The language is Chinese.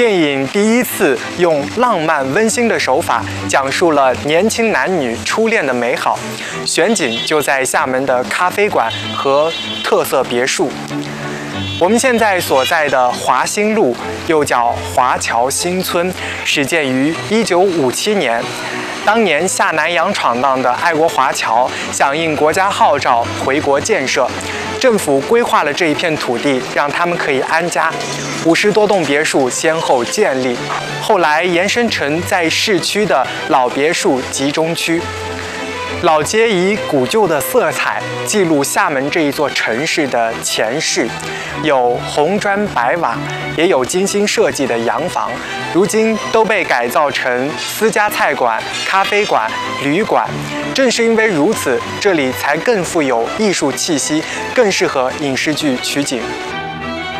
电影第一次用浪漫温馨的手法讲述了年轻男女初恋的美好，选景就在厦门的咖啡馆和特色别墅。我们现在所在的华新路，又叫华侨新村，始建于1957年。当年下南洋闯荡的爱国华侨响应国家号召回国建设，政府规划了这一片土地，让他们可以安家。50多栋别墅先后建立，后来延伸成在市区的老别墅集中区。老街以古旧的色彩记录厦门这一座城市的前世，有红砖白瓦，也有精心设计的洋房，如今都被改造成私家菜馆、咖啡馆、旅馆。正是因为如此，这里才更富有艺术气息，更适合影视剧取景。